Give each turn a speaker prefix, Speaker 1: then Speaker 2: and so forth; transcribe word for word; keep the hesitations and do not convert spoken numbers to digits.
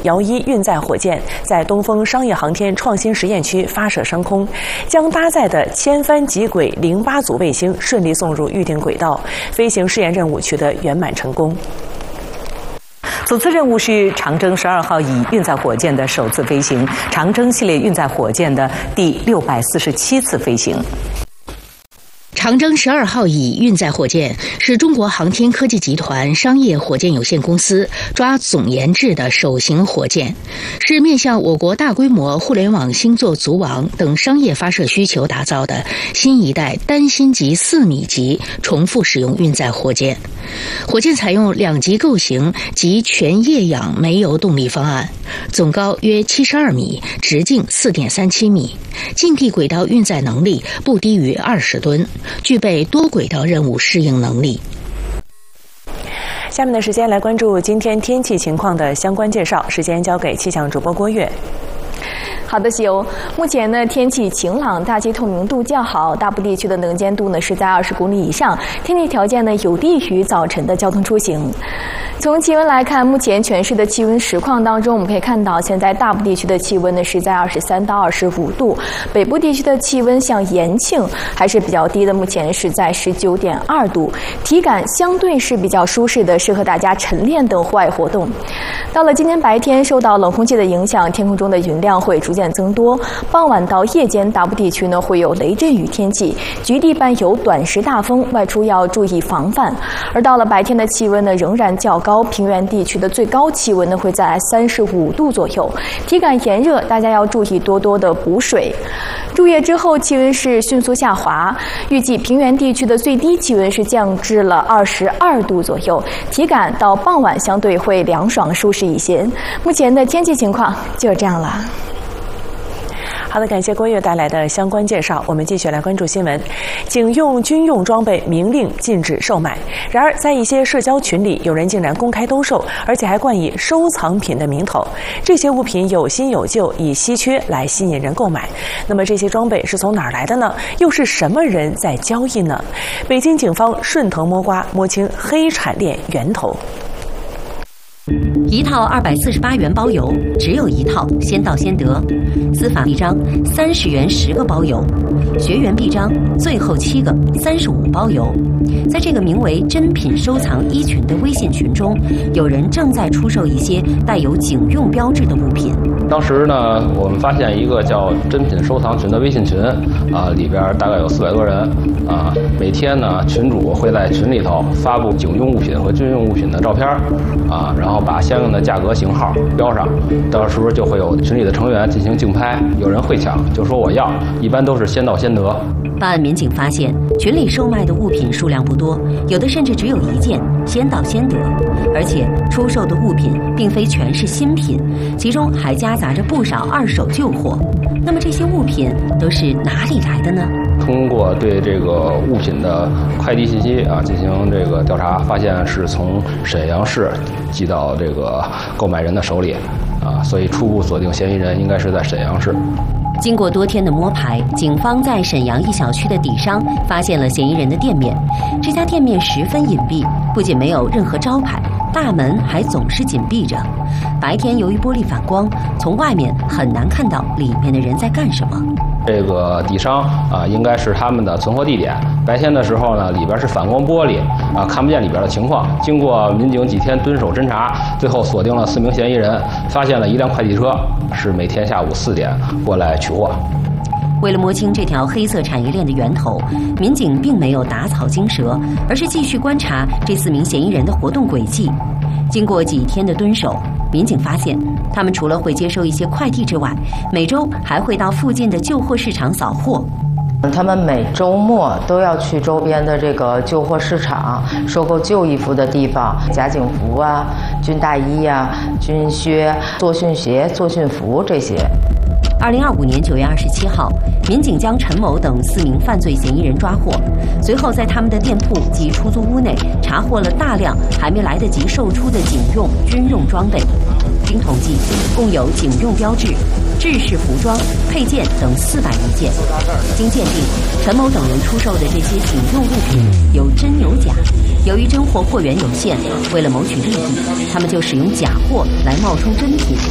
Speaker 1: 遥一运载火箭在东风商业航天创新实验区发射升空，将搭载的千帆极轨零八组卫星顺利送入预定轨道，飞行试验任务取得圆满成功。
Speaker 2: 此次任务是长征十二号乙运载火箭的首次飞行，长征系列运载火箭的第六百四十七次飞行。
Speaker 3: 长征十二号乙运载火箭是中国航天科技集团商业火箭有限公司抓总研制的首型火箭，是面向我国大规模互联网星座组网等商业发射需求打造的新一代单芯级四米级重复使用运载火箭。火箭采用两级构型及全液氧煤油动力方案，总高约七十二米，直径四点三七米，近地轨道运载能力不低于二十吨，具备多轨道任务适应能力。
Speaker 1: 下面的时间来关注今天天气情况的相关介绍，时间交给气象主播郭月。
Speaker 4: 好的，西游。目前呢，天气晴朗，大气透明度较好，大部地区的能见度呢是在二十公里以上，天气条件呢有利于早晨的交通出行。从气温来看，目前全市的气温实况当中，我们可以看到，现在大部地区的气温呢是在二十三到二十五度，北部地区的气温像延庆还是比较低的，目前是在十九点二度，体感相对是比较舒适的，适合大家晨练等户外活动。到了今天白天，受到冷空气的影响，天空中的云量会逐渐增多，傍晚到夜间，大部地区呢会有雷阵雨天气，局地伴有短时大风，外出要注意防范。而到了白天的气温呢仍然较高，平原地区的最高气温呢会在三十五度左右，体感炎热，大家要注意多多的补水。入夜之后，气温是迅速下滑，预计平原地区的最低气温是降至了二十二度左右，体感到傍晚相对会凉爽舒适一些。目前的天气情况就是这样了。
Speaker 1: 好的，感谢郭月带来的相关介绍。我们继续来关注新闻。警用军用装备明令禁止售卖，然而在一些社交群里，有人竟然公开兜售，而且还冠以收藏品的名头。这些物品有新有旧，以稀缺来吸引人购买。那么这些装备是从哪儿来的呢？又是什么人在交易呢？北京警方顺藤摸瓜，摸清黑产链源头。
Speaker 5: 一套二百四十八元包邮，只有一套，先到先得。司法臂章，三十元十个包邮。学员臂章，最后七个，三十五包邮。在这个名为“珍品收藏一群”的微信群中，有人正在出售一些带有警用标志的物品。
Speaker 6: 当时呢，我们发现一个叫“珍品收藏群”的微信群，啊，里边大概有四百多人，啊，每天呢，群主会在群里头发布警用物品和军用物品的照片，啊，然后把相应的价格型号标上，到时候就会有群里的成员进行竞拍，有人会抢，就说我要，一般都是先到先得。
Speaker 5: 办案民警发现，群里售卖的物品数量不多，有的甚至只有一件，先到先得。而且出售的物品并非全是新品，其中还夹杂着不少二手旧货。那么这些物品都是哪里来的呢？
Speaker 6: 通过对这个物品的快递信息啊进行这个调查，发现是从沈阳市寄到这个购买人的手里，啊，所以初步锁定嫌疑人应该是在沈阳市。
Speaker 5: 经过多天的摸排，警方在沈阳一小区的底商发现了嫌疑人的店面。这家店面十分隐蔽，不仅没有任何招牌，大门还总是紧闭着。白天由于玻璃反光，从外面很难看到里面的人在干什么。
Speaker 6: 这个底商啊，应该是他们的存货地点。白天的时候呢，里边是反光玻璃啊，看不见里边的情况。经过民警几天蹲守侦查，最后锁定了四名嫌疑人，发现了一辆快递车，是每天下午四点过来取货。
Speaker 5: 为了摸清这条黑色产业链的源头，民警并没有打草惊蛇，而是继续观察这四名嫌疑人的活动轨迹。经过几天的蹲守，民警发现，他们除了会接收一些快递之外，每周还会到附近的旧货市场扫货。
Speaker 7: 他们每周末都要去周边的这个旧货市场收购旧衣服的地方，假警服啊、军大衣啊、军靴、作训鞋、作训服这些。
Speaker 5: 二零二五年九月二十七号，民警将陈某等四名犯罪嫌疑人抓获，随后在他们的店铺及出租屋内查获了大量还没来得及售出的警用、军用装备。经统计，共有警用标志、制式服装、配件等四百余件。经鉴定，陈某等人出售的这些警用物品有真有假。由于真货货源有限，为了谋取利益，他们就使用假货来冒充真品，